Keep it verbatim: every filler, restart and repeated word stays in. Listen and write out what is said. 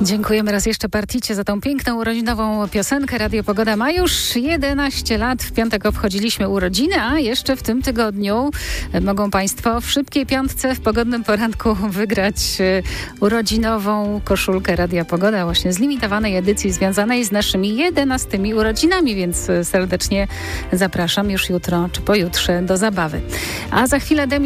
Dziękujemy raz jeszcze Particie za tą piękną urodzinową piosenkę. Radio Pogoda ma już jedenaście lat. W piątek obchodziliśmy urodziny, a jeszcze w tym tygodniu mogą Państwo w szybkiej piątce w pogodnym poranku wygrać urodzinową koszulkę Radia Pogoda właśnie z limitowanej edycji związanej z naszymi jedenastymi urodzinami, więc serdecznie zapraszam już jutro czy pojutrze do zabawy. A za chwilę Demi